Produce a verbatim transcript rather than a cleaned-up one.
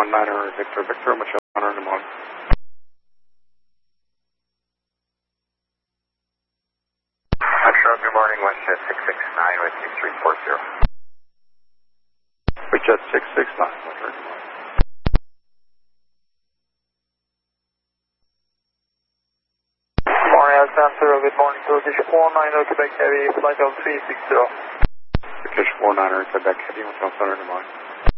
niner Victor Victor, Michelle Hunter, Des Moines. Metro, good morning, WestJet six six nine with you three four zero. WestJet six six nine, Hunter, Des Moines. San Zero, good morning, Turkish four niner Quebec Heavy, flight of three six zero. Turkish four niner Quebec Heavy, Hotel Center, Des Moines.